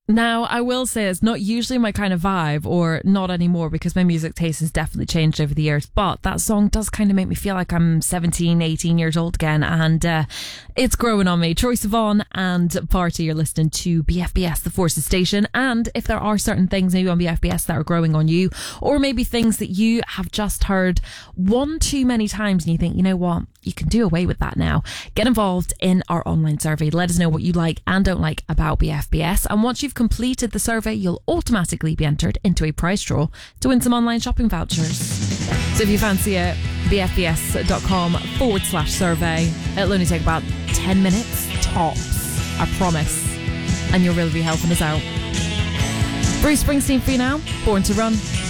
Now, I will say it's not usually my kind of vibe, or not anymore, because my music taste has definitely changed over the years, but that song does kind of make me feel like I'm 17, 18 years old again, and it's growing on me. Troye Sivan and Party, you're listening to BFBS, the Forces Station, and if there are certain things maybe on BFBS that are growing on you, or maybe things that you have just heard one too many times and you think, you know what, you can do away with that now, get involved in our online survey. Let us know what you like and don't like about BFBS, and once you've completed the survey, you'll automatically be entered into a prize draw to win some online shopping vouchers. So if you fancy it, bfbs.com/survey. It'll only take about 10 minutes tops, I promise, and you'll really be helping us out. Bruce Springsteen for you now, Born to Run.